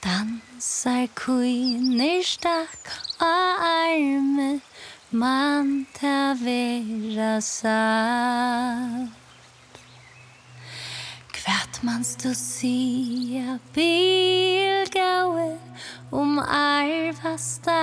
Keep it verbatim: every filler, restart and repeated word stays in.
Dansar kvinner stakk av armen, man ta vera satt. Kvært man stå sia bilgaue om arvasta